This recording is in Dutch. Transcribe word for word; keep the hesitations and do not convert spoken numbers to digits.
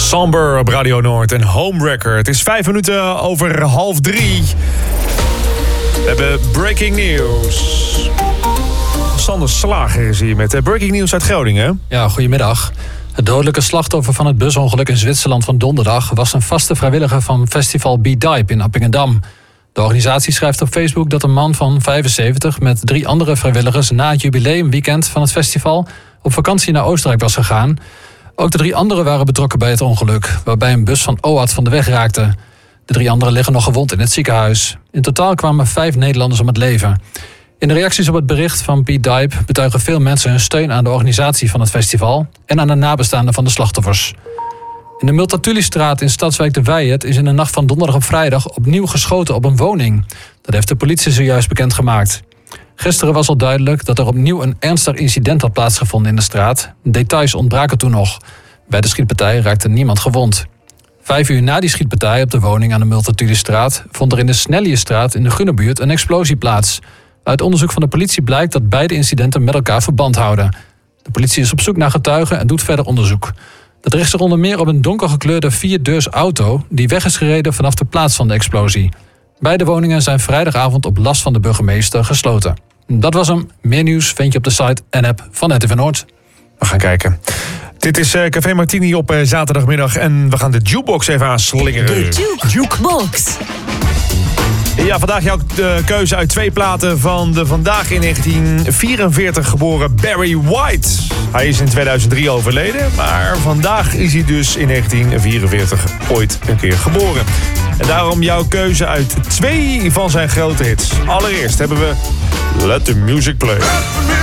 Somber op Radio Noord en Homewrecker. Het is vijf minuten over half drie. We hebben breaking news. Sander Slager is hier met breaking news uit Groningen. Ja, goedemiddag. Het dodelijke slachtoffer van het busongeluk in Zwitserland van donderdag was een vaste vrijwilliger van festival B-Dive in Appingedam. De organisatie schrijft op Facebook dat een man van vijfenzeventig met drie andere vrijwilligers na het jubileumweekend van het festival op vakantie naar Oostenrijk was gegaan. Ook de drie anderen waren betrokken bij het ongeluk, waarbij een bus van O A T van de weg raakte. De drie anderen liggen nog gewond in het ziekenhuis. In totaal kwamen vijf Nederlanders om het leven. In de reacties op het bericht van Piet Dijp betuigen veel mensen hun steun aan de organisatie van het festival en aan de nabestaanden van de slachtoffers. In de Multatulistraat in Stadswijk de Wijert is in de nacht van donderdag op vrijdag opnieuw geschoten op een woning. Dat heeft de politie zojuist bekendgemaakt. Gisteren was al duidelijk dat er opnieuw een ernstig incident had plaatsgevonden in de straat. Details ontbraken toen nog. Bij de schietpartij raakte niemand gewond. Vijf uur na die schietpartij op de woning aan de Multatulistraat vond er in de Snelliestraat in de Gunnerbuurt een explosie plaats. Uit onderzoek van de politie blijkt dat beide incidenten met elkaar verband houden. De politie is op zoek naar getuigen en doet verder onderzoek. Dat richt zich onder meer op een donkergekleurde vierdeurs auto die weg is gereden vanaf de plaats van de explosie. Beide woningen zijn vrijdagavond op last van de burgemeester gesloten. Dat was hem. Meer nieuws vind je op de site en app van R T V Noord. We gaan kijken. Dit is uh, Café Martini op uh, zaterdagmiddag en we gaan de jukebox even aanslingeren. De jukebox. Ja, vandaag jouw uh, keuze uit twee platen van de vandaag in negentien vierenveertig geboren Barry White. Hij is in tweeduizend drie overleden, maar vandaag is hij dus in negentien vierenveertig ooit een keer geboren. En daarom jouw keuze uit twee van zijn grote hits. Allereerst hebben we Let the Music Play.